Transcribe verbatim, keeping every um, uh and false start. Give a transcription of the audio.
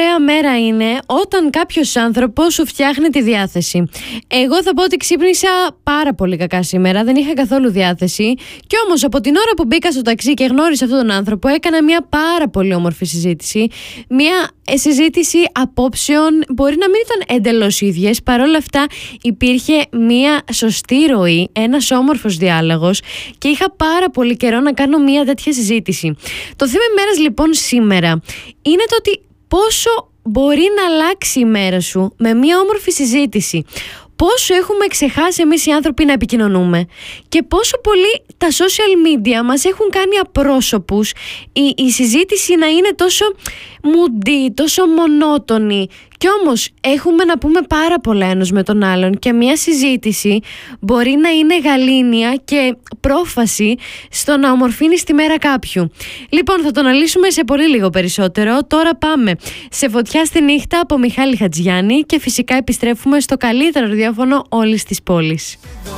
ωραία μέρα είναι όταν κάποιος άνθρωπος σου φτιάχνει τη διάθεση. Εγώ θα πω ότι ξύπνησα πάρα πολύ κακά σήμερα, δεν είχα καθόλου διάθεση. Κι όμως από την ώρα που μπήκα στο ταξί και γνώρισα αυτόν τον άνθρωπο, έκανα μια πάρα πολύ όμορφη συζήτηση. Μια συζήτηση απόψεων, μπορεί να μην ήταν εντελώς ίδιες, παρόλα αυτά υπήρχε μια σωστή ροή, ένας όμορφος διάλογος και είχα πάρα πολύ καιρό να κάνω μια τέτοια συζήτηση. Το θέμα ημέρας λοιπόν σήμερα είναι το ότι πόσο μπορεί να αλλάξει η μέρα σου με μια όμορφη συζήτηση. Πόσο έχουμε ξεχάσει εμείς οι άνθρωποι να επικοινωνούμε και πόσο πολύ τα social media μας έχουν κάνει απρόσωπους η, η συζήτηση να είναι τόσο μουντή, τόσο μονότονη. Κι όμως έχουμε να πούμε πάρα πολλά ένας με τον άλλον και μια συζήτηση μπορεί να είναι γαλήνια και πρόφαση στο να ομορφύνεις τη μέρα κάποιου. Λοιπόν, θα το αναλύσουμε σε πολύ λίγο περισσότερο. Τώρα πάμε σε Φωτιά στη νύχτα από Μιχάλη Χατζιάννη και φυσικά επιστρέφουμε στο καλύτερο ραδιόφωνο όλης της πόλης.